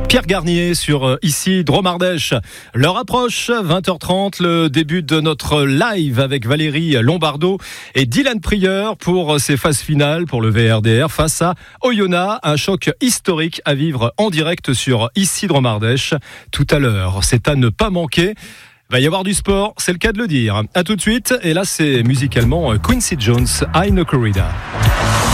Pierre Garnier sur ici Dromardèche. L'heure approche, 20h30, le début de notre live avec Valérie Lombardo et Dylan Prieur pour ses phases finales pour le VRDR face à Oyonnax. Un choc historique à vivre en direct sur ici Dromardèche tout à l'heure. C'est à ne pas manquer. Il va y avoir du sport, c'est le cas de le dire. À tout de suite, et là c'est musicalement Quincy Jones, I No Corrida.